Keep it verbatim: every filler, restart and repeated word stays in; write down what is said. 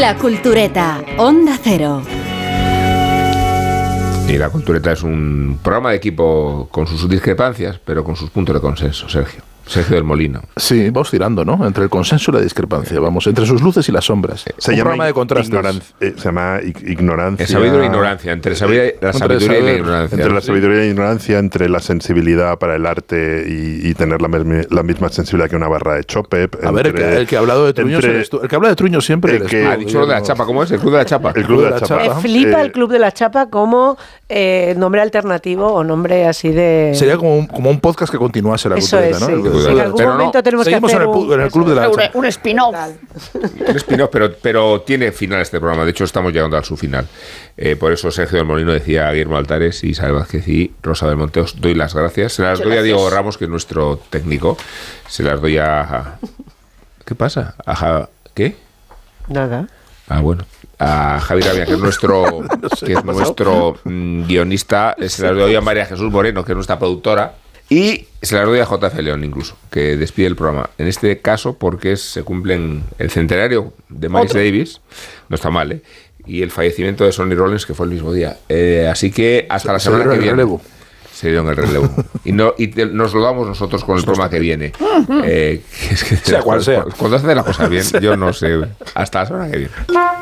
La Cultureta, Onda Cero. Y La Cultureta es un programa de equipo con sus discrepancias, pero con sus puntos de consenso, Sergio. Sergio del Molino. Sí, vamos girando, ¿no? Entre el consenso y la discrepancia, vamos, entre sus luces y las sombras. Se un llama programa de contrastes. Ignorancia, eh, se llama ignorancia. Es sabiduría e ignorancia, entre sabiduría, la sabiduría saber, y la ignorancia. Entre la sabiduría y la ignorancia, entre la sensibilidad para el arte y, y tener la, la misma sensibilidad que una barra de chope. A ver, el que, el que ha hablado de Truño eres tú. El que habla de Truño siempre eres tú. Ha dicho lo de la chapa, ¿cómo es? El Club de la Chapa. El Club de la Chapa. Me flipa el Club de la Chapa como eh, nombre alternativo o nombre así de... Sería como un, como un podcast que continuase la Cultureta, ¿no? Sí. Sí. En algún pero momento no, tenemos que hacer en el, un, en el Club de la Chapa. Un spin-off. Un spin-off, pero, pero tiene final este programa. De hecho, estamos llegando a su final. Eh, por eso Sergio del Molino decía a Guillermo Altares, Isabel Vázquez y Rosa del Monte, os doy las gracias. Se las Muchas doy gracias. a Diego Ramos, que es nuestro técnico. Se las doy a... ¿Qué pasa? ¿A qué? Nada. Ah, bueno. A Javi Rabia, que es nuestro, no sé, que es nuestro mm, guionista. Se las doy a María Jesús Moreno, que es nuestra productora. Y se las doy a J F León incluso, que despide el programa. En este caso, porque se cumplen el centenario de Miles ¿Otro? Davis. No está mal, ¿eh? Y el fallecimiento de Sonny Rollins, que fue el mismo día. Eh, así que hasta la semana que viene. Relevo. Se dio en el relevo. Y, no, y te, nos lo damos nosotros con el programa que viene. Eh, es que, sea cual sea. Cuando hace la cosa bien, yo no sé. Hasta la semana que viene.